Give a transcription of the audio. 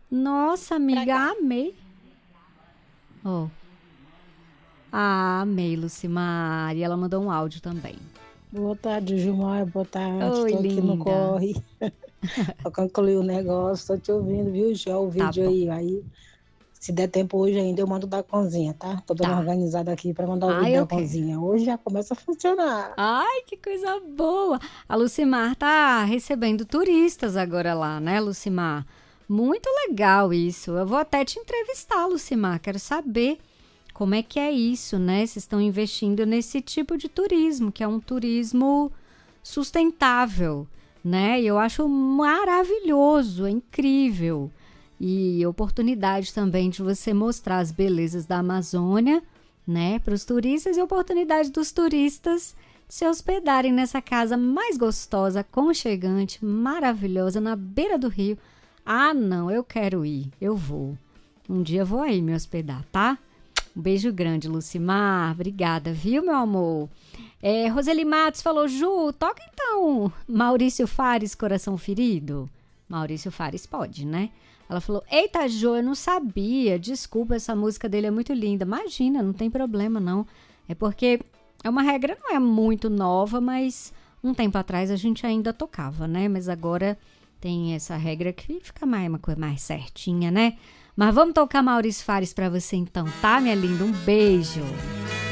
Nossa, Pra amiga, cá. amei. Oh, amei, Lucimar. E ela mandou um áudio também. Boa tarde, Gilmar. Boa tarde. Oi, Estou aqui no linda. corre. Para concluir o negócio. Estou te ouvindo, viu? Já o Tá vídeo bom. aí. Se der tempo hoje ainda, eu mando da cozinha, tá? Tô dando uma Tá. organizada aqui para mandar o Ah, vídeo eu da quero. cozinha. Hoje já começa a funcionar. Ai, que coisa boa! A Lucimar tá recebendo turistas agora lá, né, Lucimar? Muito legal isso. Eu vou até te entrevistar, Lucimar. Quero saber como é que é isso, né? Vocês estão investindo nesse tipo de turismo, que é um turismo sustentável, né? E eu acho maravilhoso, é incrível. E oportunidade também de você mostrar as belezas da Amazônia, né, para os turistas e oportunidade dos turistas se hospedarem nessa casa mais gostosa, aconchegante, maravilhosa, na beira do rio. Ah, não, eu quero ir, eu vou. Um dia eu vou aí me hospedar, tá? Um beijo grande, Lucimar. Obrigada, viu, meu amor? Roseli Matos falou, Ju, toca então Maurício Fares, Coração Ferido. Maurício Fares pode, né? Ela falou, eita, Ju, eu não sabia. Desculpa, essa música dele é muito linda. Imagina, não tem problema, não. É porque é uma regra, não é muito nova, mas um tempo atrás a gente ainda tocava, né? Mas agora tem essa regra que fica uma coisa mais certinha, né? Mas vamos tocar Maurício Fares pra você então, tá, minha linda? Um beijo.